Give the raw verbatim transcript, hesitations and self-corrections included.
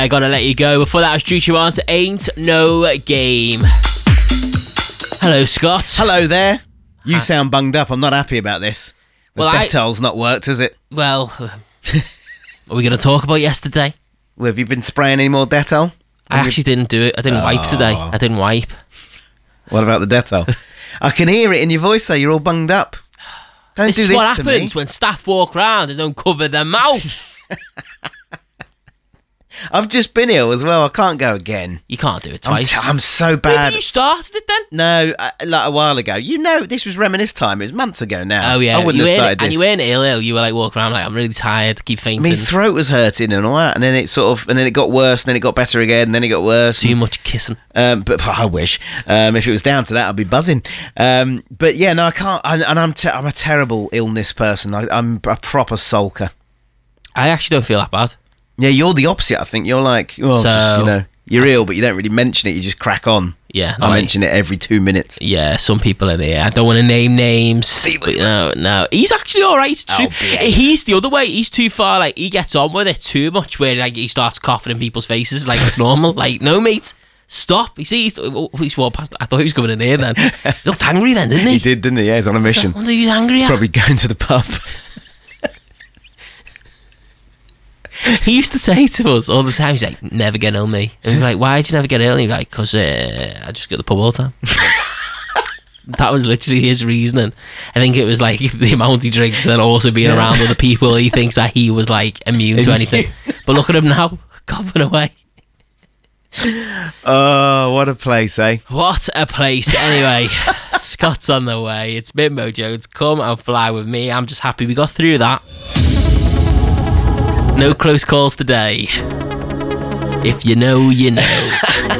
I gotta let you go. Before that, I was due you on to Ain't No Game. Hello, Scott. Hello there. You Hi. sound bunged up. I'm not happy about this. The Well, I- Dettol's not worked, has it? Well, are we gonna talk about yesterday? Well, have you been spraying any more Dettol? I actually didn't do it. I didn't wipe today. I didn't wipe. What about the Dettol? I can hear it in your voice, though. You're all bunged up. Don't This do is this what to me. happens when staff walk around and don't cover their mouth. I've just been ill as well. I can't go again. You can't do it I'm, twice. t- I'm so bad. Maybe you started it then. No, uh, like a while ago. You know, this was reminisce time. It was months ago now. Oh yeah, I wouldn't you have weren't- started and this. you weren't ill, ill. You were like walking around like I'm really tired, keep fainting. My throat was hurting and all that, and then it sort of, and then it got worse, and then it got better again, and then it got worse. Too much kissing. Um, but I wish um, if it was down to that, I'd be buzzing. Um, but yeah, no, I can't. And, and I'm te- I'm a terrible illness person. I, I'm a proper sulker. I actually don't feel that bad. Yeah, you're the opposite. I think you're like, oh, So- just, you know, you're ill, but you don't really mention it. You just crack on. Yeah, I like- mention it every two minutes. Yeah, some people in here. I don't want to name names. But no, no. He's actually all right. It's true. Oh, behave. He's the other way. He's too far. Like he gets on with it too much. Where like he starts coughing in people's faces like it's normal. Like no, mate, stop. You see, he's, oh, he's walked past. I thought he was coming in here. Then he looked angry. Then didn't he? He did, didn't he? Yeah, he's on a mission. I wonder who's angry at. Probably going to the pub. He used to say to us all the time, he's like, never get ill, me. And we're like, why do you never get ill? And he's like, because uh, I just go to the pub all the time. That was literally his reasoning. I think it was like the amount he drinks and also being Yeah. around other people. He thinks that he was like immune to anything. But look at him now, coughing away. Oh, what a place, eh? What a place. Anyway, Scott's on the way. It's Bimbo Jones. Come and fly with me. I'm just happy we got through that. No close calls today. If you know, you know.